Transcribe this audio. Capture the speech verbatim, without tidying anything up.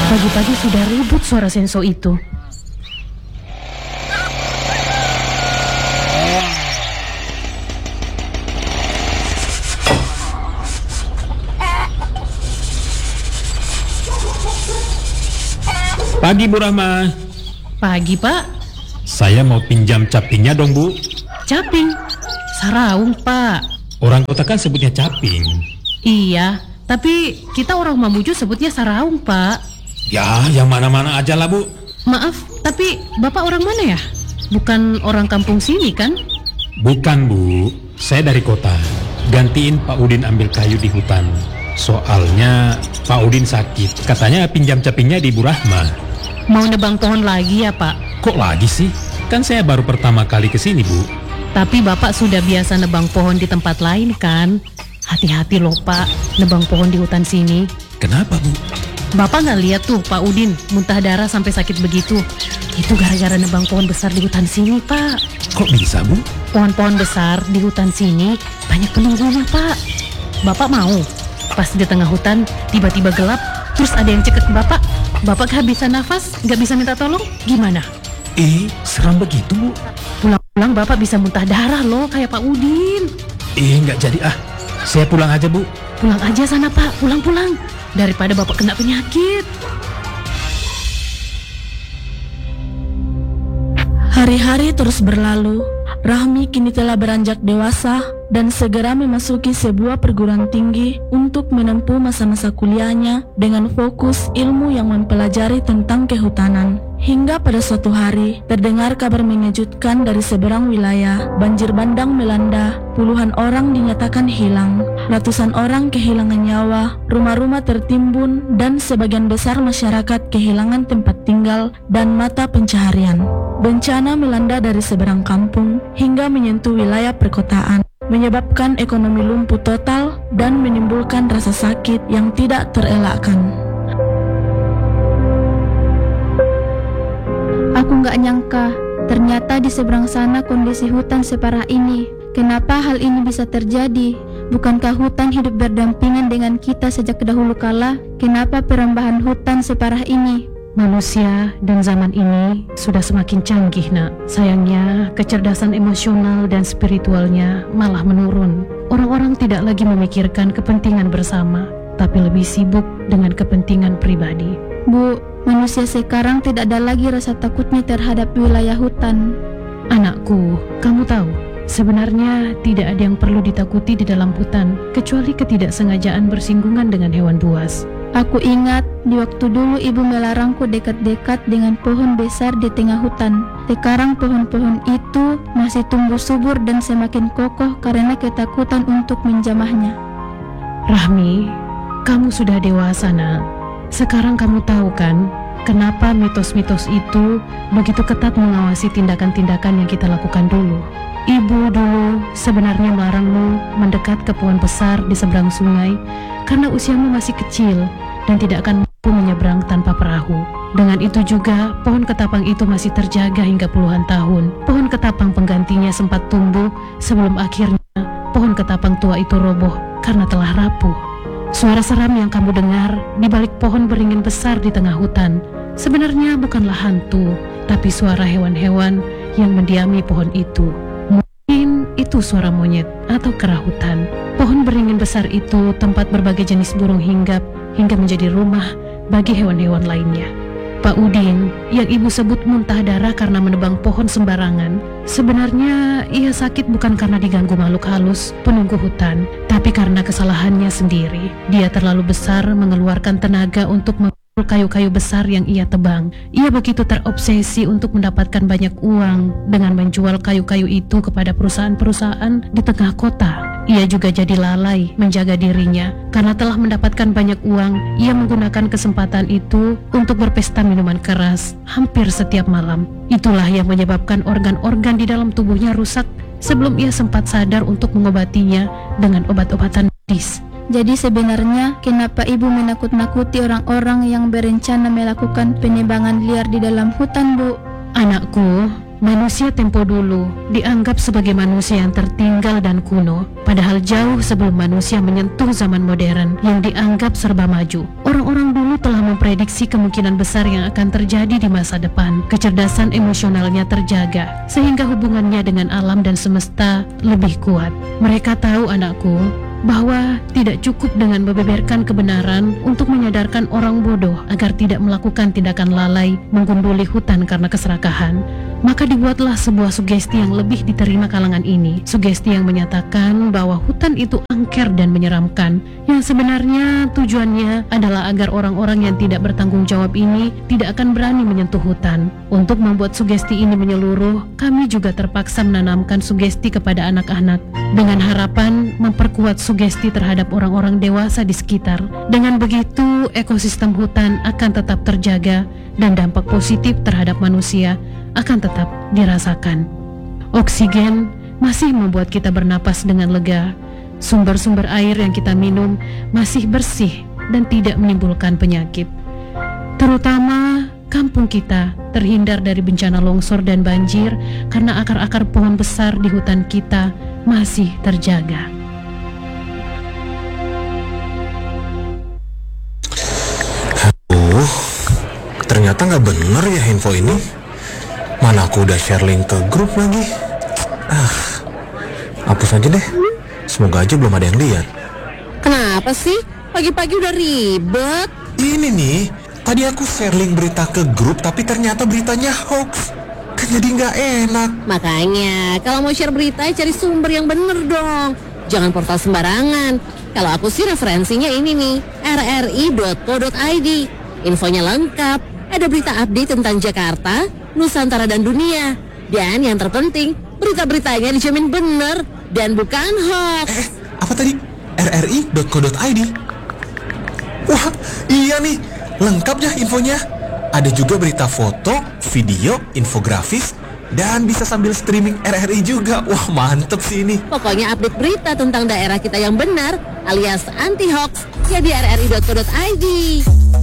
Pagi-pagi sudah ribut suara senso itu. Pagi Bu Rahma. Pagi Pak. Saya mau pinjam capingnya dong Bu. Caping? Saraung Pak. Orang kota kan sebutnya caping. Iya, tapi kita orang Mamuju sebutnya saraung Pak. Ya, yang mana-mana aja lah Bu. Maaf, tapi Bapak orang mana ya? Bukan orang kampung sini kan? Bukan Bu, saya dari kota. Gantiin Pak Udin ambil kayu di hutan. Soalnya Pak Udin sakit. Katanya pinjam capingnya di Bu Rahma. Mau nebang pohon lagi ya Pak? Kok lagi sih? Kan saya baru pertama kali kesini Bu. Tapi Bapak sudah biasa nebang pohon di tempat lain kan? Hati-hati loh Pak, nebang pohon di hutan sini. Kenapa Bu? Bapak nggak lihat tuh Pak Udin muntah darah sampai sakit begitu. Itu gara-gara nebang pohon besar di hutan sini Pak. Kok bisa Bu? Pohon-pohon besar di hutan sini banyak penunggunya Pak. Bapak mau? Pas di tengah hutan tiba-tiba gelap, terus ada yang cekek Bapak. Bapak kehabisan nafas, nggak bisa minta tolong, gimana? Eh, seram begitu Bu. Pulang-pulang Bapak bisa muntah darah loh kayak Pak Udin. Eh, nggak jadi ah. Saya pulang aja Bu. Pulang aja sana Pak, pulang-pulang. Daripada Bapak kena penyakit. Hari-hari terus berlalu. Rahmi kini telah beranjak dewasa dan segera memasuki sebuah perguruan tinggi untuk menempuh masa-masa kuliahnya dengan fokus ilmu yang mempelajari tentang kehutanan. Hingga pada suatu hari, terdengar kabar mengejutkan dari seberang wilayah. Banjir bandang melanda, puluhan orang dinyatakan hilang, ratusan orang kehilangan nyawa, rumah-rumah tertimbun, dan sebagian besar masyarakat kehilangan tempat tinggal dan mata pencaharian. Bencana melanda dari seberang kampung hingga menyentuh wilayah perkotaan, menyebabkan ekonomi lumpuh total dan menimbulkan rasa sakit yang tidak terelakkan. Aku nggak nyangka, ternyata di seberang sana kondisi hutan separah ini. Kenapa hal ini bisa terjadi? Bukankah hutan hidup berdampingan dengan kita sejak dahulu kala? Kenapa perambahan hutan separah ini? Manusia dan zaman ini sudah semakin canggih nak. Sayangnya kecerdasan emosional dan spiritualnya malah menurun. Orang-orang tidak lagi memikirkan kepentingan bersama, tapi lebih sibuk dengan kepentingan pribadi. Bu, manusia sekarang tidak ada lagi rasa takutnya terhadap wilayah hutan. Anakku, kamu tahu, sebenarnya tidak ada yang perlu ditakuti di dalam hutan, kecuali ketidaksengajaan bersinggungan dengan hewan buas. Aku ingat di waktu dulu ibu melarangku dekat-dekat dengan pohon besar di tengah hutan. Sekarang pohon-pohon itu masih tumbuh subur dan semakin kokoh karena ketakutan untuk menjamahnya. Rahmi, kamu sudah dewasa nak. Sekarang kamu tahu kan kenapa mitos-mitos itu begitu ketat mengawasi tindakan-tindakan yang kita lakukan dulu. Ibu dulu sebenarnya melarangmu mendekat ke pohon besar di seberang sungai karena usiamu masih kecil dan tidak akan mampu menyeberang tanpa perahu. Dengan itu juga pohon ketapang itu masih terjaga hingga puluhan tahun. Pohon ketapang penggantinya sempat tumbuh sebelum akhirnya pohon ketapang tua itu roboh karena telah rapuh. Suara seram yang kamu dengar di balik pohon beringin besar di tengah hutan sebenarnya bukanlah hantu, tapi suara hewan-hewan yang mendiami pohon itu. Mungkin itu suara monyet atau kera hutan. Pohon beringin besar itu tempat berbagai jenis burung hinggap hingga menjadi rumah bagi hewan-hewan lainnya. Pak Udin, yang ibu sebut muntah darah karena menebang pohon sembarangan, sebenarnya ia sakit bukan karena diganggu makhluk halus penunggu hutan, tapi karena kesalahannya sendiri. Dia terlalu besar mengeluarkan tenaga untuk kayu-kayu besar yang ia tebang. Ia begitu terobsesi untuk mendapatkan banyak uang dengan menjual kayu-kayu itu kepada perusahaan-perusahaan di tengah kota. Ia juga jadi lalai menjaga dirinya. Karena telah mendapatkan banyak uang, ia menggunakan kesempatan itu untuk berpesta minuman keras hampir setiap malam. Itulah yang menyebabkan organ-organ di dalam tubuhnya rusak sebelum ia sempat sadar untuk mengobatinya dengan obat-obatan medis. Jadi sebenarnya kenapa ibu menakut-nakuti orang-orang yang berencana melakukan penebangan liar di dalam hutan, Bu? Anakku, Manusia tempo dulu dianggap sebagai manusia yang tertinggal dan kuno, padahal jauh sebelum manusia menyentuh zaman modern yang dianggap serba maju. Orang-orang dulu telah memprediksi kemungkinan besar yang akan terjadi di masa depan. Kecerdasan emosionalnya terjaga, sehingga hubungannya dengan alam dan semesta lebih kuat. Mereka tahu, anakku, bahwa tidak cukup dengan membeberkan kebenaran untuk menyadarkan orang bodoh agar tidak melakukan tindakan lalai menggunduli hutan karena keserakahan. Maka dibuatlah sebuah sugesti yang lebih diterima kalangan ini, sugesti yang menyatakan bahwa hutan itu angker dan menyeramkan, yang sebenarnya tujuannya adalah agar orang-orang yang tidak bertanggung jawab ini tidak akan berani menyentuh hutan. Untuk membuat sugesti ini menyeluruh, kami juga terpaksa menanamkan sugesti kepada anak-anak dengan harapan memperkuat sugesti terhadap orang-orang dewasa di sekitar. Dengan begitu, ekosistem hutan akan tetap terjaga dan dampak positif terhadap manusia akan tetap dirasakan. Oksigen masih membuat kita bernapas dengan lega. Sumber-sumber air yang kita minum masih bersih dan tidak menimbulkan penyakit. Terutama kampung kita terhindar dari bencana longsor dan banjir karena akar-akar pohon besar di hutan kita masih terjaga. Aduh, ternyata nggak bener ya info ini. Mana aku udah share link ke grup lagi. Ah, hapus aja deh. Semoga aja belum ada yang lihat. Kenapa sih? Pagi-pagi udah ribet. Ini nih, tadi aku share link berita ke grup tapi ternyata beritanya hoax. Kan jadi nggak enak. Makanya, kalau mau share berita cari sumber yang bener dong. Jangan portal sembarangan. Kalau aku sih referensinya ini nih, r r i dot co dot i d. Infonya lengkap. Ada berita update tentang Jakarta, Nusantara dan dunia. Dan yang terpenting, berita-beritanya dijamin bener dan bukan hoax. Eh, apa tadi? r r i dot co dot i d. Wah, iya nih, lengkap ya infonya. Ada juga berita foto, video, infografis, dan bisa sambil streaming R R I juga. Wah, mantep sih ini. Pokoknya update berita tentang daerah kita yang benar alias anti hoax ya di r r i dot co dot i d.